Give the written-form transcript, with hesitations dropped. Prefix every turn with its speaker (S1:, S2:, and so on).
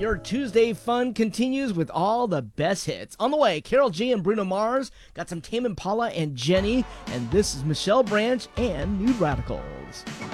S1: Your Tuesday fun continues with all the best hits. On the way, Carol G and Bruno Mars got some Tame Impala and Jenny, and this is Michelle Branch and New Radicals.